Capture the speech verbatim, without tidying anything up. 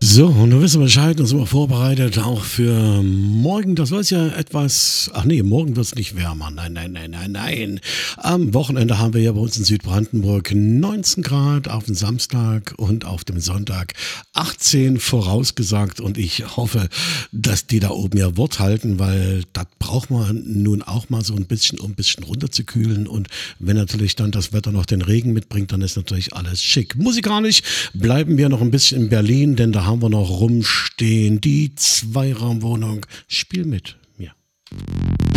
So, und du wissen Bescheid, und sind wir vorbereitet auch für morgen. Das soll es ja etwas. Ach nee, morgen wird es nicht wärmer. Nein, nein, nein, nein, nein. Am Wochenende haben wir ja bei uns in Südbrandenburg neunzehn Grad, auf dem Samstag und auf dem Sonntag achtzehn vorausgesagt. Und ich hoffe, dass die da oben ja Wort halten, weil das braucht man nun auch mal so ein bisschen, um ein bisschen runterzukühlen. Und wenn natürlich dann das Wetter noch den Regen mitbringt, dann ist natürlich alles schick. Musikalisch bleiben wir noch ein bisschen in Berlin, denn da haben wir noch rumstehen die Zweiraumwohnung. Spiel mit mir.